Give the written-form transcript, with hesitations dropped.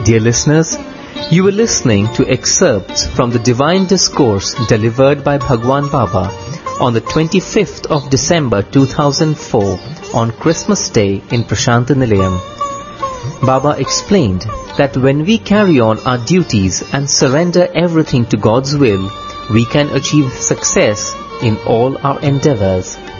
Dear listeners, you were listening to excerpts from the Divine Discourse delivered by Bhagwan Baba on the 25th of December 2004 on Christmas Day in Prasanthi Nilayam. Baba explained that when we carry on our duties and surrender everything to God's will, we can achieve success in all our endeavors.